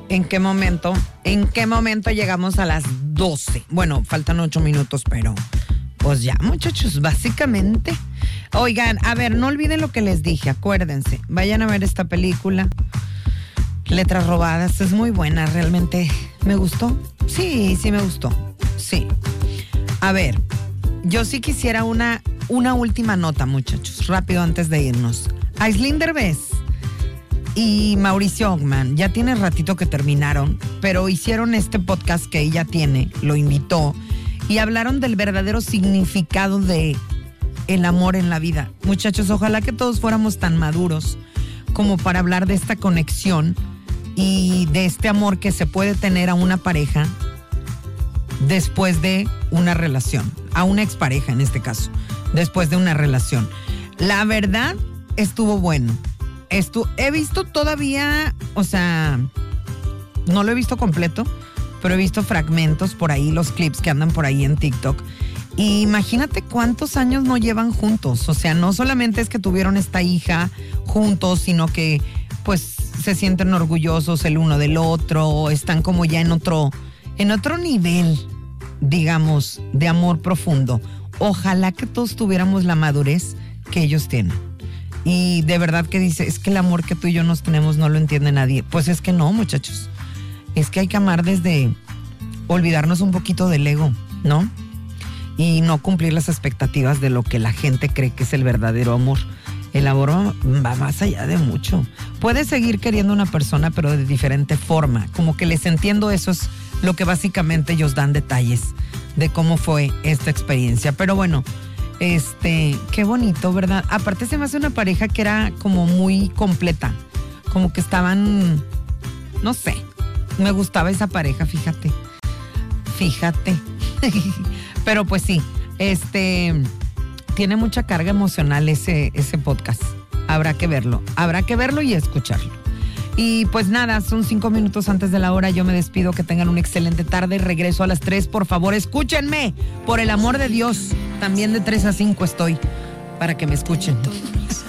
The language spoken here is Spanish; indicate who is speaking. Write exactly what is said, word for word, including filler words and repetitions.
Speaker 1: ¿En qué momento? ¿En qué momento llegamos a las doce? Bueno, faltan ocho minutos, pero pues ya, muchachos, básicamente. Oigan, a ver, no olviden lo que les dije, acuérdense. Vayan a ver esta película, Letras Robadas, es muy buena, realmente. ¿Me gustó? Sí, sí me gustó, sí. A ver, yo sí quisiera una, una última nota, muchachos, rápido antes de irnos. Aislinn Derbez y Mauricio Ockman, ya tiene ratito que terminaron, pero hicieron este podcast que ella tiene, lo invitó, y hablaron del verdadero significado de el amor en la vida. Muchachos, ojalá que todos fuéramos tan maduros como para hablar de esta conexión y de este amor que se puede tener a una pareja después de una relación, a una expareja en este caso, después de una relación. La verdad, estuvo bueno. Estu- he visto todavía, o sea, no lo he visto completo, pero he visto fragmentos por ahí, los clips que andan por ahí en TikTok. Y imagínate cuántos años no llevan juntos. O sea, no solamente es que tuvieron esta hija juntos, sino que pues se sienten orgullosos el uno del otro, están como ya en otro, en otro nivel, digamos, de amor profundo. Ojalá que todos tuviéramos la madurez que ellos tienen. Y de verdad que dice, es que el amor que tú y yo nos tenemos no lo entiende nadie. Pues es que no, muchachos. Es que hay que amar desde olvidarnos un poquito del ego, ¿no? Y no cumplir las expectativas de lo que la gente cree que es el verdadero amor. El amor va más allá de mucho. Puedes seguir queriendo a una persona, pero de diferente forma. Como que les entiendo, eso es lo que básicamente ellos dan detalles de cómo fue esta experiencia. Pero bueno, Este, qué bonito, ¿verdad? Aparte se me hace una pareja que era como muy completa, como que estaban, no sé, me gustaba esa pareja, fíjate, fíjate, pero pues sí, este, tiene mucha carga emocional ese, ese podcast, habrá que verlo, habrá que verlo y escucharlo. Y pues nada, son cinco minutos antes de la hora, yo me despido, que tengan una excelente tarde, regreso a las tres, por favor, escúchenme, por el amor de Dios, también de tres a cinco estoy, para que me escuchen.